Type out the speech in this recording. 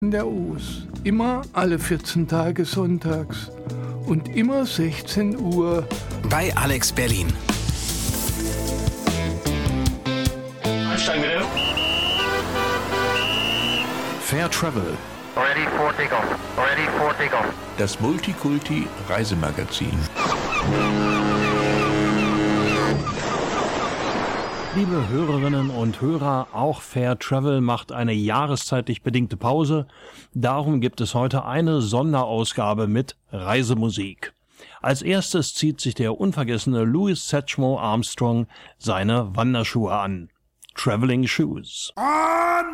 in der Oos. Immer alle 14 Tage sonntags. Und immer 16 Uhr. Bei Alex Berlin. Einsteigen bitte. Fair Travel. Ready for takeoff. Ready for takeoff. Das Multikulti-Reisemagazin. Liebe Hörerinnen und Hörer, auch Fair Travel macht eine jahreszeitlich bedingte Pause. Darum gibt es heute eine Sonderausgabe mit Reisemusik. Als erstes zieht sich der unvergessene Louis Satchmo Armstrong seine Wanderschuhe an. Traveling Shoes.